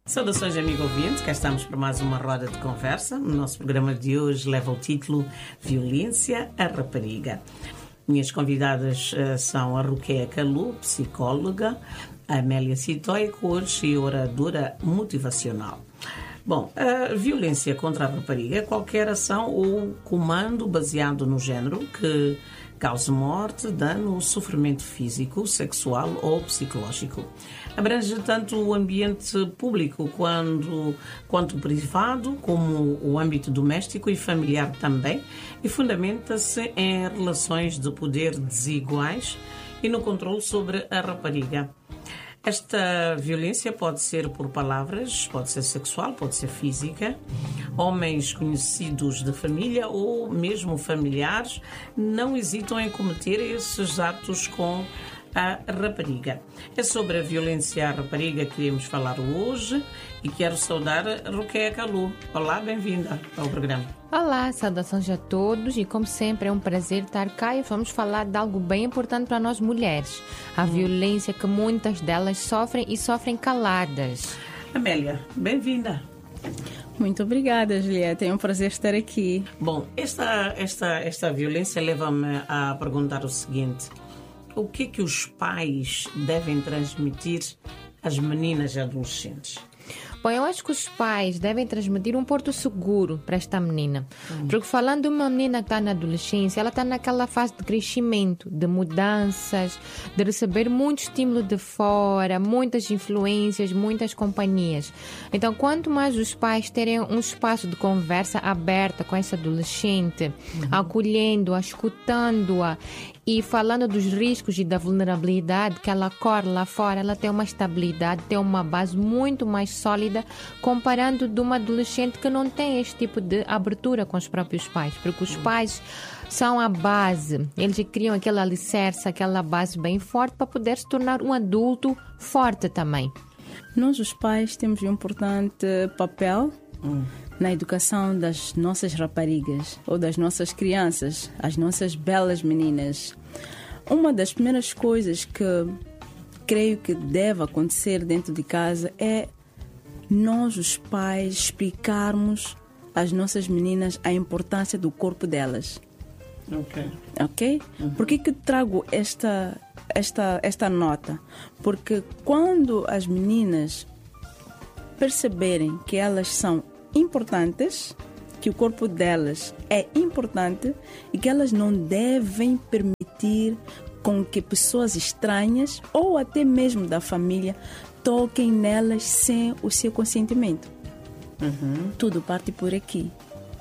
Saudações, amigo ouvinte, cá estamos para mais uma roda de conversa. O nosso programa de hoje leva o título Violência à Rapariga. Minhas convidadas são a Ruquéia Calu, psicóloga, a Amélia Citóia, coach e oradora motivacional. Bom, a violência contra a rapariga é qualquer ação ou comando baseado no género que cause morte, dano ou sofrimento físico, sexual ou psicológico. Abrange tanto o ambiente público quanto o privado, como o âmbito doméstico e familiar também, e fundamenta-se em relações de poder desiguais e no controle sobre a rapariga. Esta violência pode ser por palavras, pode ser sexual, pode ser física. Homens conhecidos de família ou mesmo familiares não hesitam em cometer esses atos com a rapariga. É sobre a violência à rapariga que iremos falar hoje e quero saudar a Ruquéia Calu. Olá, bem-vinda ao programa. Olá, saudações a todos e como sempre é um prazer estar cá e vamos falar de algo bem importante para nós mulheres. A violência que muitas delas sofrem e sofrem caladas. Amélia, bem-vinda. Muito obrigada, Julieta. É um prazer estar aqui. Bom, esta violência leva-me a perguntar o seguinte: o que os pais devem transmitir às meninas e adolescentes? Bom, eu acho que os pais devem transmitir um porto seguro para esta menina. Porque falando de uma menina que está na adolescência, ela está naquela fase de crescimento, de mudanças, de receber muito estímulo de fora, muitas influências, muitas companhias. Então, quanto mais os pais terem um espaço de conversa aberta com essa adolescente, acolhendo-a, escutando-a, e falando dos riscos e da vulnerabilidade que ela corre lá fora, ela tem uma estabilidade, tem uma base muito mais sólida, comparando de uma adolescente que não tem este tipo de abertura com os próprios pais, porque os pais são a base, eles criam aquele alicerce, aquela base bem forte para poder se tornar um adulto forte também. Nós, os pais, temos um importante papel na educação das nossas raparigas ou das nossas crianças, as nossas belas meninas. Uma das primeiras coisas que creio que deve acontecer dentro de casa é nós, os pais, explicarmos às nossas meninas a importância do corpo delas. Ok? Por que trago esta nota? Porque quando as meninas perceberem que elas são importantes, que o corpo delas é importante e que elas não devem permitir com que pessoas estranhas ou até mesmo da família toquem nelas sem o seu consentimento. Tudo parte por aqui.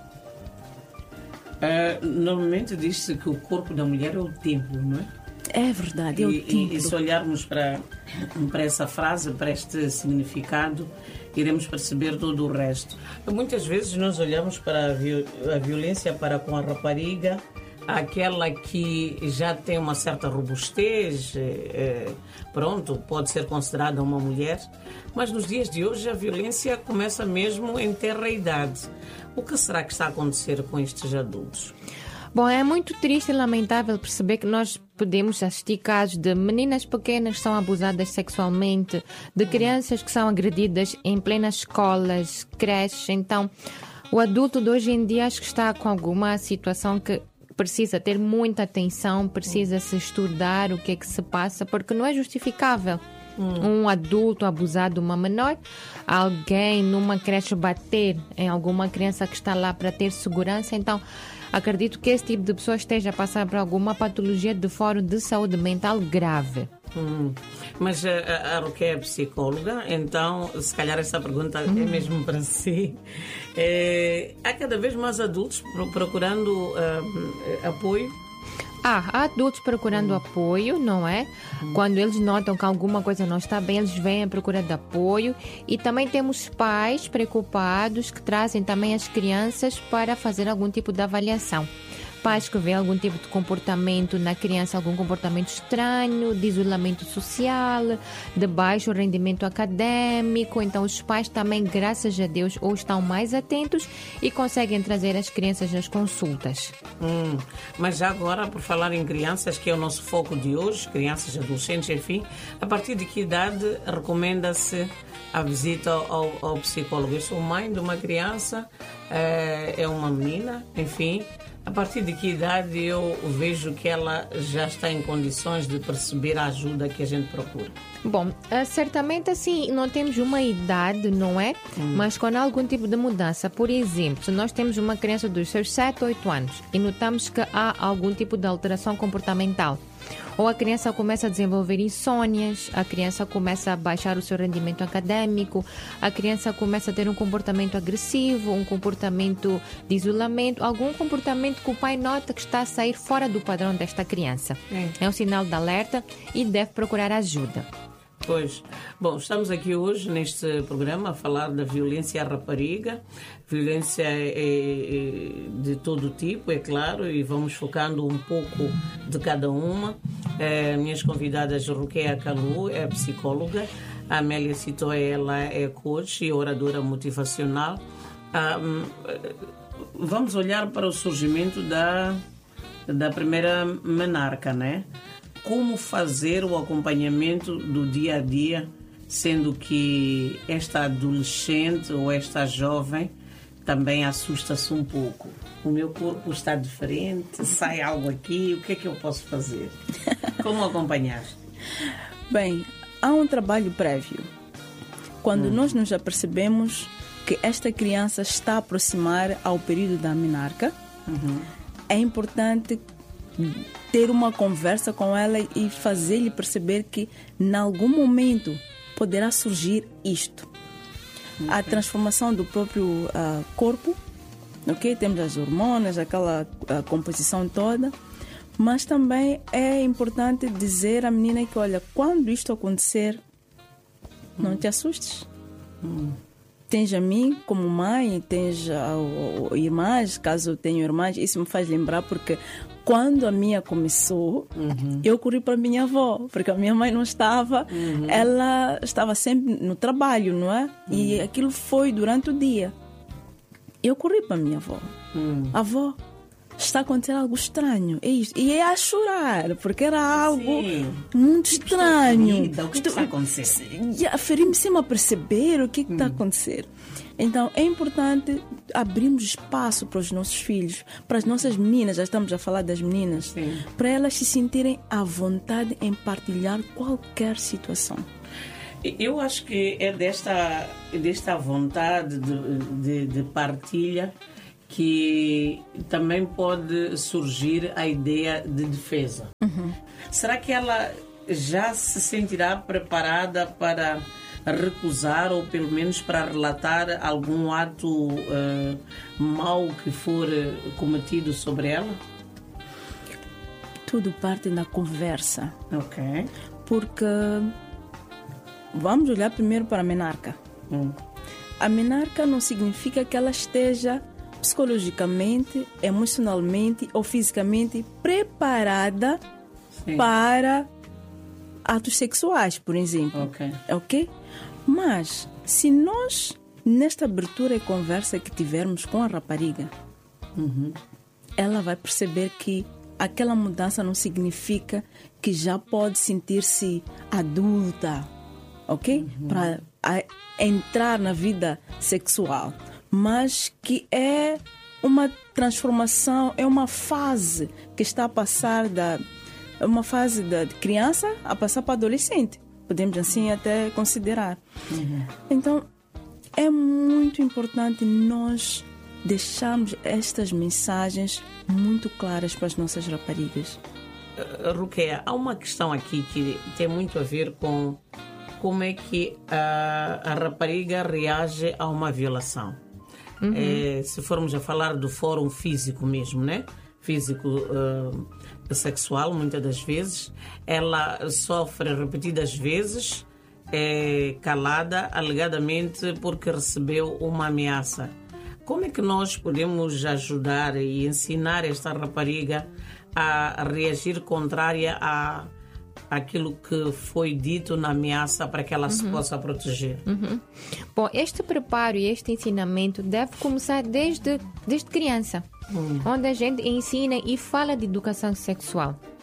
Normalmente diz-se que o corpo da mulher é o templo, não é? É verdade, é o templo. E se olharmos para essa frase, para este significado, iremos perceber todo o resto. Muitas vezes nós olhamos para a violência para com a rapariga, aquela que já tem uma certa robustez, pronto, pode ser considerada uma mulher, mas nos dias de hoje a violência começa mesmo em tenra idade. O que será que está a acontecer com estes adultos? Bom, é muito triste e lamentável perceber que nós podemos assistir casos de meninas pequenas que são abusadas sexualmente, de crianças que são agredidas em plenas escolas, creches. Então, o adulto de hoje em dia acho que está com alguma situação que precisa ter muita atenção, precisa se estudar o que é que se passa, porque não é justificável um adulto abusar de uma menor, alguém numa creche bater em alguma criança que está lá para ter segurança. Então, acredito que esse tipo de pessoa esteja a passar por alguma patologia de fórum de saúde mental grave. Mas a Ruquéia é psicóloga, então se calhar essa pergunta é mesmo para si. Há cada vez mais adultos procurando apoio? Há adultos procurando apoio, não é? Quando eles notam que alguma coisa não está bem, eles vêm à procura de apoio. E também temos pais preocupados que trazem também as crianças para fazer algum tipo de avaliação. Pais que veem algum tipo de comportamento na criança, algum comportamento estranho, de isolamento social, de baixo rendimento acadêmico. Então os pais também, graças a Deus, ou estão mais atentos e conseguem trazer as crianças nas consultas. Mas já agora, por falar em crianças, que é o nosso foco de hoje, crianças, adolescentes, enfim, a partir de que idade recomenda-se a visita ao psicólogo. Eu sou mãe de uma criança, é uma menina, enfim. A partir de que idade eu vejo que ela já está em condições de perceber a ajuda que a gente procura? Bom, certamente assim, não temos uma idade, não é? Mas quando há algum tipo de mudança, por exemplo, se nós temos uma criança dos seus 7, 8 anos e notamos que há algum tipo de alteração comportamental, ou a criança começa a desenvolver insônias, a criança começa a baixar o seu rendimento acadêmico, a criança começa a ter um comportamento agressivo, um comportamento de isolamento, algum comportamento que o pai nota que está a sair fora do padrão desta criança. É um sinal de alerta e deve procurar ajuda. Pois. Bom, estamos aqui hoje neste programa a falar da violência à rapariga. Violência de todo tipo, é claro, e vamos focando um pouco de cada uma. Minhas convidadas, Ruquea Kalu, é psicóloga. A Amélia citou, ela é coach e oradora motivacional. Vamos olhar para o surgimento da primeira menarca, né? Como fazer o acompanhamento do dia a dia, sendo que esta adolescente ou esta jovem também assusta-se um pouco. O meu corpo está diferente, sai algo aqui, o que é que eu posso fazer? Como acompanhar? Bem, há um trabalho prévio. Quando nós nos apercebemos que esta criança está a aproximar ao período da menarca, é importante ter uma conversa com ela e fazer-lhe perceber que em algum momento poderá surgir isto. A transformação do próprio corpo, ok? Temos as hormonas, aquela composição toda, mas também é importante dizer à menina que, olha, quando isto acontecer, não te assustes. Tens a mim como mãe, tens irmãs, caso eu tenha irmãs, isso me faz lembrar porque quando a minha começou, eu corri para a minha avó, porque a minha mãe não estava, ela estava sempre no trabalho, não é? E aquilo foi durante o dia. Eu corri para a minha avó. Avó, está acontecendo algo estranho. É isto. E é a chorar, porque era algo muito estranho. O que está acontecendo? Feri-me sem a perceber o que está a acontecer. Então, é importante abrirmos espaço para os nossos filhos, para as nossas meninas, já estamos a falar das meninas, para elas se sentirem à vontade em partilhar qualquer situação. Eu acho que é desta vontade de partilha que também pode surgir a ideia de defesa. Será que ela já se sentirá preparada para recusar ou pelo menos para relatar algum ato mau que for cometido sobre ela? Tudo parte da conversa. Ok. Porque vamos olhar primeiro para a menarca. A menarca não significa que ela esteja psicologicamente, emocionalmente ou fisicamente preparada para atos sexuais, por exemplo. Ok? Mas, se nós, nesta abertura e conversa que tivermos com a rapariga, ela vai perceber que aquela mudança não significa que já pode sentir-se adulta, ok? Para entrar na vida sexual. Mas que é uma transformação, é uma fase que está a passar uma fase de criança a passar para adolescente. Podemos assim até considerar. Então, é muito importante nós deixarmos estas mensagens muito claras para as nossas raparigas. Ruquea, há uma questão aqui que tem muito a ver com como é que a rapariga reage a uma violação. Se formos a falar do fórum físico mesmo, né? Físico sexual, muitas das vezes, ela sofre repetidas vezes, calada, alegadamente porque recebeu uma ameaça. Como é que nós podemos ajudar e ensinar esta rapariga a reagir contrária àquilo que foi dito na ameaça para que ela se possa proteger? Bom, este preparo e este ensinamento deve começar desde criança, onde a gente ensina e fala de educação sexual.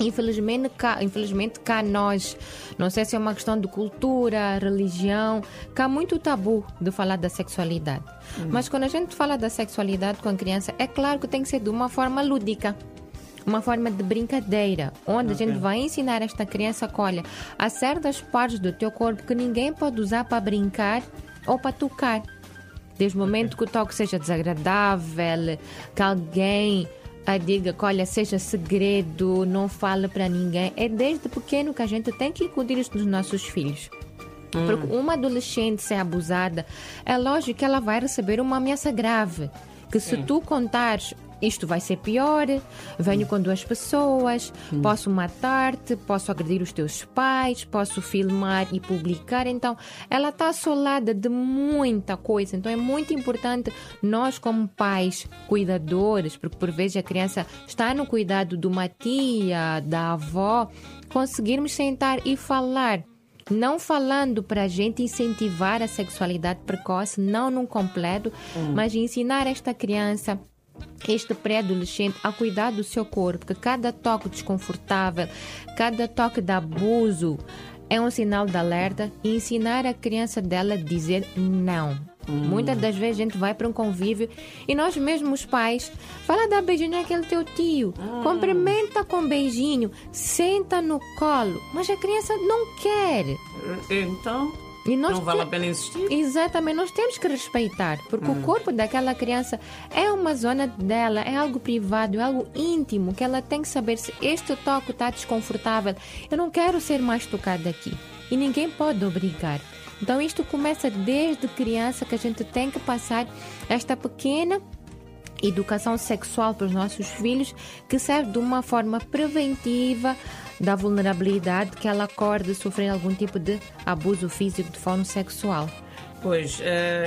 Infelizmente cá nós, não sei se é uma questão de cultura, religião, cá há muito tabu de falar da sexualidade. Mas quando a gente fala da sexualidade com a criança, é claro que tem que ser de uma forma lúdica, uma forma de brincadeira, onde a gente vai ensinar esta criança que, olha, há certas partes do teu corpo que ninguém pode usar para brincar ou para tocar. Desde o momento que o toque seja desagradável, que alguém diga que, olha, seja segredo, não fale para ninguém. É desde pequeno que a gente tem que incutir isso nos nossos filhos. Porque uma adolescente ser abusada, é lógico que ela vai receber uma ameaça grave. Que se tu contares, isto vai ser pior, venho com 2 pessoas, posso matar-te, posso agredir os teus pais, posso filmar e publicar. Então, ela está assolada de muita coisa. Então, é muito importante nós, como pais, cuidadores, porque por vezes a criança está no cuidado de uma tia, da avó, conseguirmos sentar e falar. Não falando para a gente incentivar a sexualidade precoce, não num completo, mas ensinar esta criança, este pré-adolescente, a cuidar do seu corpo, porque cada toque desconfortável, cada toque de abuso é um sinal de alerta, e ensinar a criança dela a dizer não. Muitas das vezes a gente vai para um convívio e nós mesmos pais, vai lá dar beijinho naquele teu tio, cumprimenta com beijinho, senta no colo, mas a criança não quer. Então, E nós não vale a pena insistir? Exatamente, nós temos que respeitar, porque o corpo daquela criança é uma zona dela, é algo privado, é algo íntimo, que ela tem que saber se este toque está desconfortável. Eu não quero ser mais tocada aqui. E ninguém pode obrigar. Então isto começa desde criança, que a gente tem que passar esta pequena educação sexual para os nossos filhos, que serve de uma forma preventiva da vulnerabilidade que ela acorde sofrer algum tipo de abuso físico de forma sexual. Pois,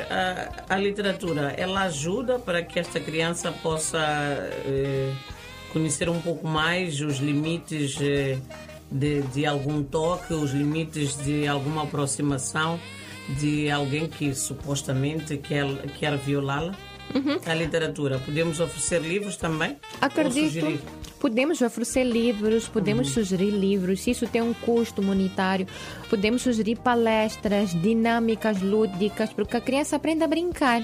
a literatura, ela ajuda para que esta criança possa conhecer um pouco mais os limites de algum toque, os limites de alguma aproximação de alguém que supostamente quer violá-la. A literatura, podemos oferecer livros também? Acredito. Podemos oferecer livros, podemos sugerir livros, se isso tem um custo monetário, podemos sugerir palestras, dinâmicas lúdicas, porque a criança aprende a brincar.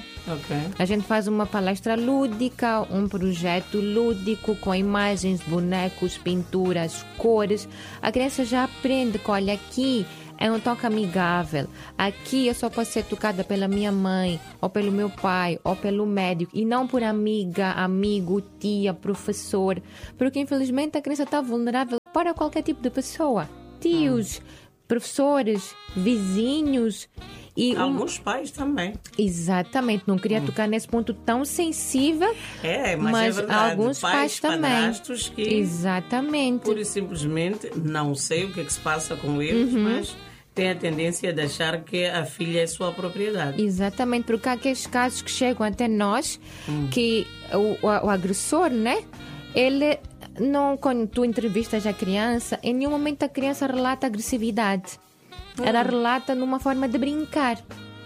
A gente faz uma palestra lúdica, um projeto lúdico com imagens, bonecos, pinturas, cores. A criança já aprende que, olha, aqui é um toque amigável. Aqui eu só posso ser tocada pela minha mãe, ou pelo meu pai, ou pelo médico, e não por amiga, amigo, tia, professor. Porque infelizmente a criança está vulnerável para qualquer tipo de pessoa. Tios, professores, vizinhos. E alguns pais também. Exatamente, não queria tocar nesse ponto tão sensível, mas é verdade. Alguns pais também. Que exatamente. Pura e simplesmente, não sei o que se passa com eles, mas tem a tendência de achar que a filha é sua propriedade. Exatamente, porque há aqueles casos que chegam até nós, que o agressor, né? Ele não, quando tu entrevistas a criança, em nenhum momento a criança relata agressividade. Ela relata numa forma de brincar.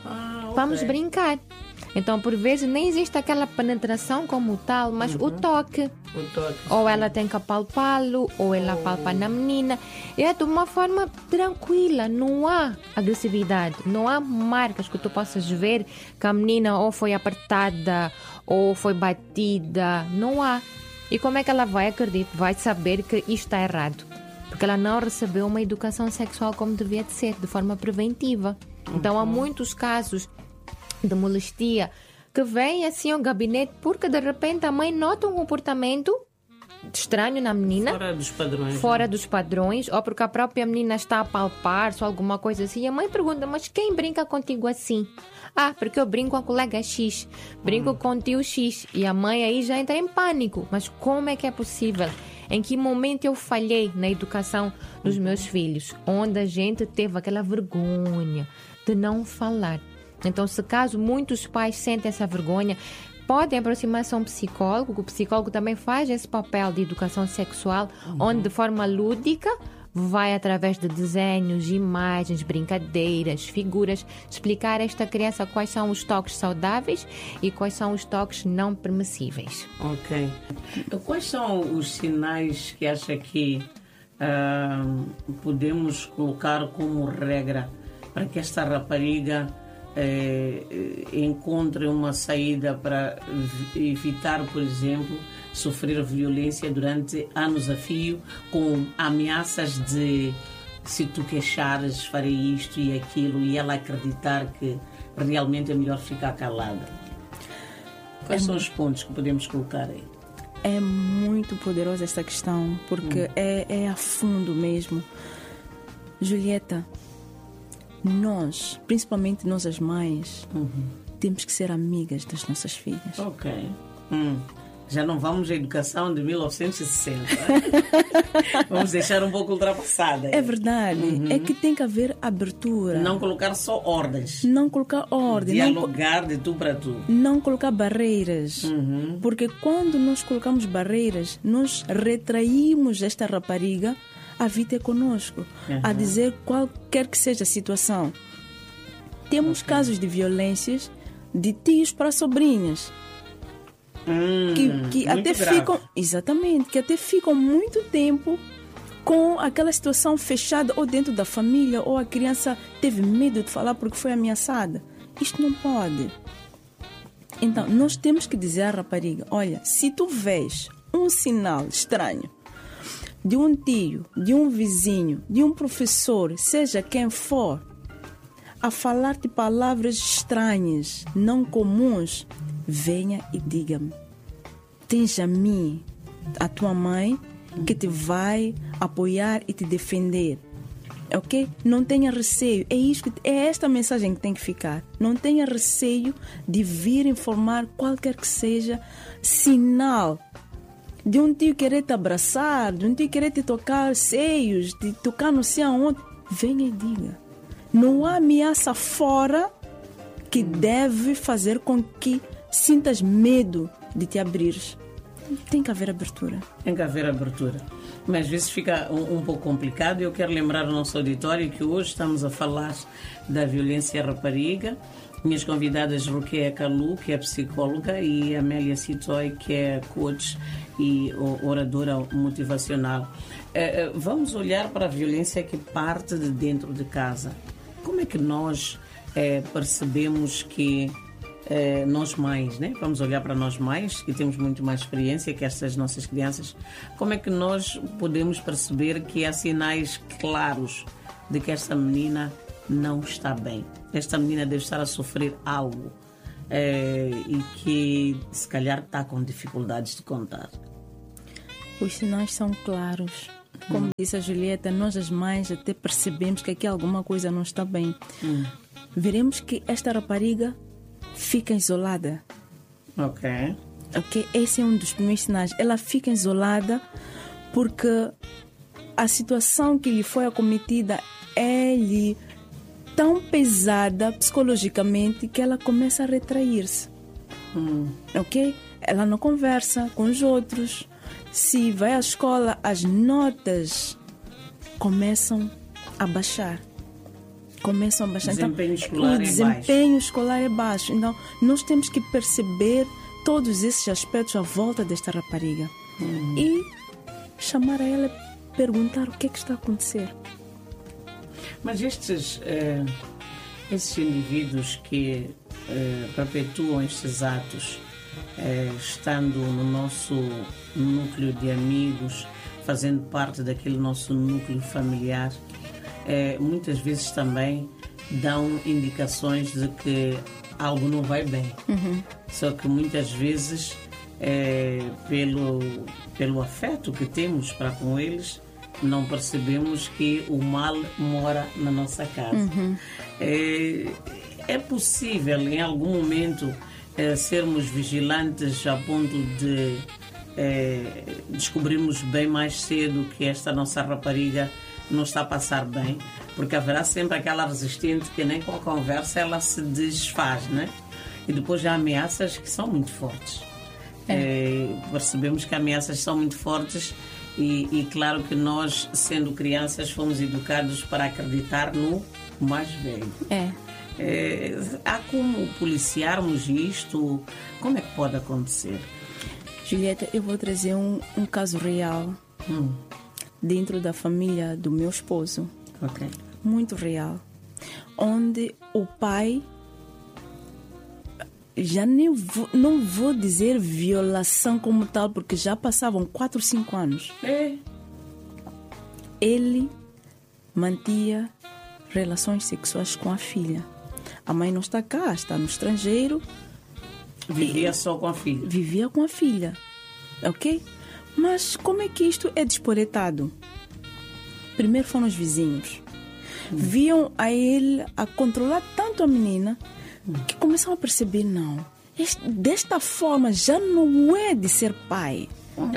Vamos brincar. Então, por vezes, nem existe aquela penetração como tal, mas o toque. Ou ela tem que apalpá-lo, ou ela apalpa na menina. E é de uma forma tranquila, não há agressividade, não há marcas que tu possas ver que a menina ou foi apertada, ou foi batida, não há. E como é que ela vai acreditar, vai saber que isto está errado? Porque ela não recebeu uma educação sexual como devia de ser, de forma preventiva. Então, há muitos casos de molestia que vêm assim ao gabinete porque, de repente, a mãe nota um comportamento estranho na menina. Fora dos padrões. Ou porque a própria menina está a palpar-se ou alguma coisa assim. E a mãe pergunta, mas quem brinca contigo assim? Porque eu brinco com a colega X, brinco com o tio X. E a mãe aí já entra em pânico. Mas como é que é possível? Em que momento eu falhei na educação dos meus filhos? Onde a gente teve aquela vergonha de não falar. Então, se caso muitos pais sentem essa vergonha, podem aproximar-se a um psicólogo. O psicólogo também faz esse papel de educação sexual, onde de forma lúdica vai, através de desenhos, imagens, brincadeiras, figuras, explicar a esta criança quais são os toques saudáveis e quais são os toques não permissíveis. Quais são os sinais que acha que podemos colocar como regra para que esta rapariga encontre uma saída para evitar, por exemplo, sofrer violência durante anos a fio, com ameaças de: se tu queixares, farei isto e aquilo, e ela acreditar que realmente é melhor ficar calada? Quais são os pontos que podemos colocar aí? É muito poderosa esta questão, porque é a fundo mesmo. Julieta, nós, principalmente nós as mães, temos que ser amigas das nossas filhas. Ok. Já não vamos à educação de 1960. Vamos deixar um pouco ultrapassada. É verdade. É que tem que haver abertura. Não colocar só ordens. Não colocar ordem. Dialogar de tu para tu. Não colocar barreiras. Porque quando nós colocamos barreiras, nós retraímos esta rapariga a vir ter conosco, a dizer qualquer que seja a situação. Temos casos de violências de tios para sobrinhas. Que até ficam, exatamente, que até ficam muito tempo com aquela situação fechada, ou dentro da família, ou a criança teve medo de falar porque foi ameaçada. Isto não pode. Então, nós temos que dizer à rapariga: olha, se tu vês um sinal estranho de um tio, de um vizinho, de um professor, seja quem for, a falar-te palavras estranhas, não comuns, venha e diga-me. Tens a mim, a tua mãe, que te vai apoiar e te defender. Ok? Não tenha receio. É esta mensagem que tem que ficar. Não tenha receio de vir informar qualquer que seja sinal de um tio querer te abraçar, de um tio querer te tocar seios, de tocar não sei aonde. Venha e diga. Não há ameaça fora que deve fazer com que sintas medo de te abrires. Tem que haver abertura. Tem que haver abertura. Mas às vezes fica um pouco complicado. Eu quero lembrar ao nosso auditório que hoje estamos a falar da violência rapariga. Minhas convidadas, Ruquea Kalu, que é psicóloga, e Amélia Sitoy, que é coach e oradora motivacional. Vamos olhar para a violência que parte de dentro de casa. Como é que nós percebemos que nós mães, né? Vamos olhar para nós mães, que temos muito mais experiência que estas nossas crianças. Como é que nós podemos perceber que há sinais claros de que esta menina não está bem? Esta menina deve estar a sofrer algo e que se calhar está com dificuldades de contar. Os sinais são claros. Como disse a Julieta, nós as mães até percebemos que aqui alguma coisa não está bem. Veremos que esta rapariga fica isolada. Ok. Esse é um dos primeiros sinais. Ela fica isolada porque a situação que lhe foi acometida é-lhe tão pesada psicologicamente que ela começa a retrair-se. Ok? Ela não conversa com os outros. Se vai à escola, as notas começam a baixar. O desempenho escolar é baixo. Então, nós temos que perceber todos esses aspectos à volta desta rapariga e chamar a ela, perguntar o que é que está a acontecer. Mas esses indivíduos que perpetuam estes atos, estando no nosso núcleo de amigos, fazendo parte daquele nosso núcleo familiar, muitas vezes também dão indicações de que algo não vai bem. Só que muitas vezes, pelo afeto que temos para com eles, não percebemos que o mal mora na nossa casa. É possível, em algum momento, sermos vigilantes a ponto de descobrirmos bem mais cedo que esta nossa rapariga não está a passar bem, porque haverá sempre aquela resistente que nem com a conversa ela se desfaz, né? E depois há ameaças que são muito fortes. Percebemos que ameaças são muito fortes e claro que nós, sendo crianças, fomos educados para acreditar no mais velho. Há como policiarmos isto? Como é que pode acontecer? Julieta, eu vou trazer um caso real. dentro da família do meu esposo. Ok. Muito real. Onde o pai, já não vou dizer violação como tal, porque já passavam 4, 5 anos. Ele mantinha relações sexuais com a filha. A mãe não está cá, está no estrangeiro. Vivia só com a filha. Vivia com a filha, ok? Mas como é que isto é despoletado? Primeiro foram os vizinhos. Viam a ele a controlar tanto a menina que começaram a perceber, não, desta forma já não é de ser pai.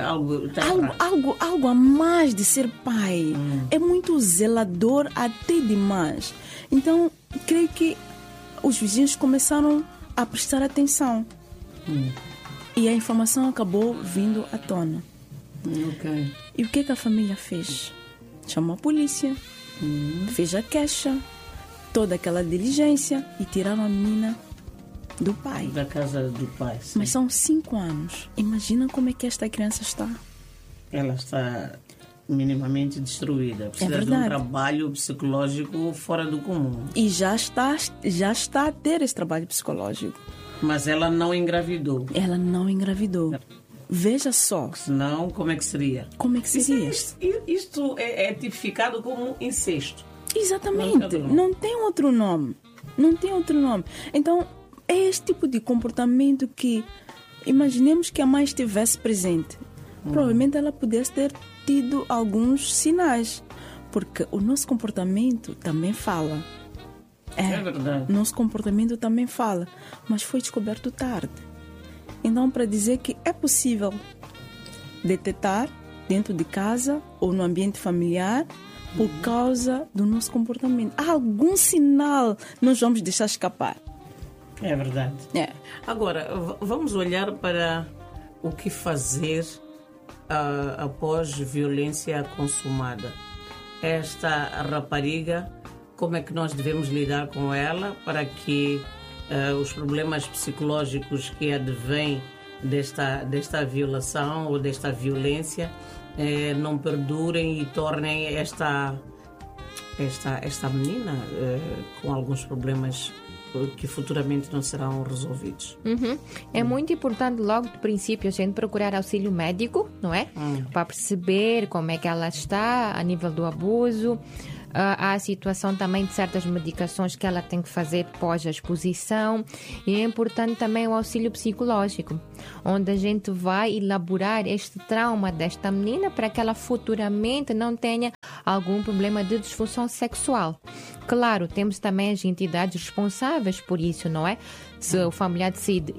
Algo a mais de ser pai. É muito zelador até demais. Então, creio que os vizinhos começaram a prestar atenção. E a informação acabou vindo à tona. Ok. E o que a família fez? Chamou a polícia, fez a queixa, toda aquela diligência e tiraram a menina do pai. Da casa do pai, sim. Mas são 5 anos. Imagina como é que esta criança está. Ela está minimamente destruída. Precisa de um verdade. trabalho psicológico fora do comum. E já está a ter esse trabalho psicológico. Mas ela não engravidou. Ela não engravidou. Veja só. Senão, como é que seria? Como é que seria? Isto é tipificado como incesto. Exatamente. Não tem outro nome. Não tem outro nome. Então, é este tipo de comportamento que, imaginemos que a mãe estivesse presente. Provavelmente ela pudesse ter tido alguns sinais. Porque o nosso comportamento também fala. É verdade. Nosso comportamento também fala. Mas foi descoberto tarde. Então, para dizer que é possível detectar dentro de casa ou no ambiente familiar por causa do nosso comportamento. Há algum sinal nós vamos deixar escapar. É verdade. Agora, vamos olhar para o que fazer após violência consumada. Esta rapariga, como é que nós devemos lidar com ela para que os problemas psicológicos que advêm desta violação ou desta violência não perdurem e tornem esta menina com alguns problemas que futuramente não serão resolvidos. É muito importante logo do princípio a gente procurar auxílio médico, não é? Para perceber como é que ela está a nível do abuso. Há a situação também de certas medicações que ela tem que fazer pós a exposição. E é importante também o auxílio psicológico, onde a gente vai elaborar este trauma desta menina para que ela futuramente não tenha algum problema de disfunção sexual. Claro, temos também as entidades responsáveis por isso, não é? Se o familiar decide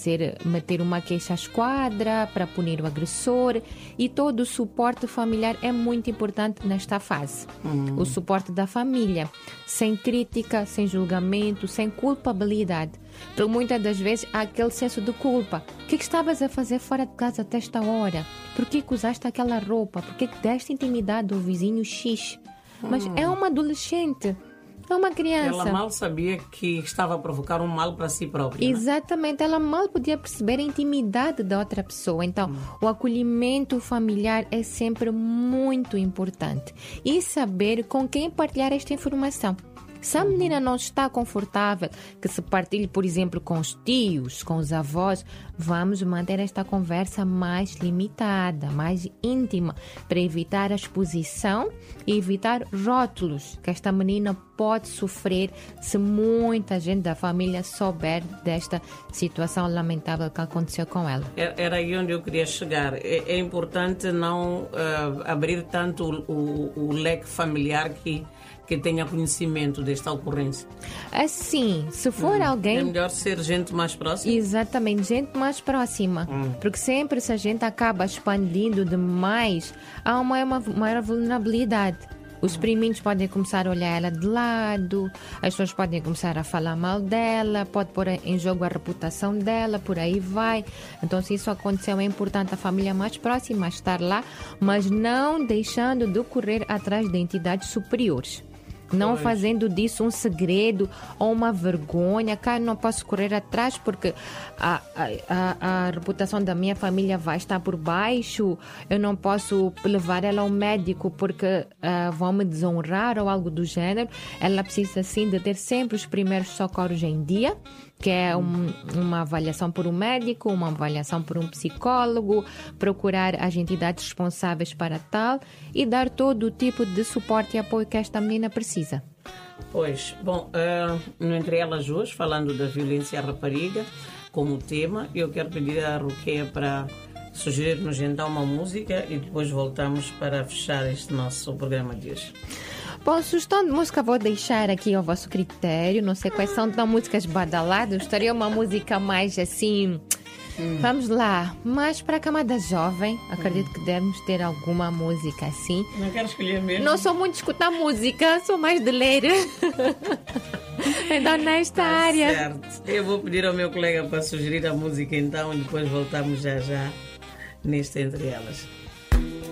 meter uma queixa à esquadra para punir o agressor, e todo o suporte familiar é muito importante nesta fase. O suporte da família, sem crítica, sem julgamento, sem culpabilidade. Porque muitas das vezes há aquele senso de culpa. O que estavas a fazer fora de casa até esta hora? Por que usaste aquela roupa? Por que deste intimidade ao vizinho X? Mas é uma adolescente. É uma criança. Ela mal sabia que estava a provocar um mal para si própria. Exatamente. Ela mal podia perceber a intimidade da outra pessoa. Então, o acolhimento familiar é sempre muito importante. E saber com quem partilhar esta informação. Se a menina não está confortável, que se partilhe, por exemplo, com os tios, com os avós, vamos manter esta conversa mais limitada, mais íntima, para evitar a exposição e evitar rótulos que esta menina pode sofrer se muita gente da família souber desta situação lamentável que aconteceu com ela. Era aí onde eu queria chegar. É importante não abrir tanto o leque familiar que tenha conhecimento desta ocorrência. Assim, se for alguém... É melhor ser gente mais próxima? Exatamente, gente mais próxima. Porque sempre se a gente acaba expandindo demais, há uma maior vulnerabilidade. Os priminhos podem começar a olhar ela de lado, as pessoas podem começar a falar mal dela, pode pôr em jogo a reputação dela, por aí vai. Então, se isso aconteceu, é importante a família mais próxima estar lá, mas não deixando de correr atrás de entidades superiores. Não fazendo disso um segredo ou uma vergonha. Cá não posso correr atrás porque a reputação da minha família vai estar por baixo. Eu não posso levar ela ao médico porque vão me desonrar ou algo do gênero. Ela precisa sim de ter sempre os primeiros socorros em dia, que é uma avaliação por um médico, uma avaliação por um psicólogo, procurar as entidades responsáveis para tal e dar todo o tipo de suporte e apoio que esta menina precisa. Pois, bom, entre elas hoje, falando da violência à rapariga como tema, eu quero pedir à Ruqueia para sugerir-nos então uma música e depois voltamos para fechar este nosso programa de hoje. Bom, sugestão de música vou deixar aqui ao vosso critério. Não sei quais são tão músicas badaladas. Gostaria uma música mais assim... Vamos lá, mais para a camada jovem. Acredito que devemos ter alguma música assim. Não quero escolher mesmo. Não sou muito de escutar música, sou mais de ler. Então nesta área. Certo. Eu vou pedir ao meu colega para sugerir a música então e depois voltamos já neste Entre Elas.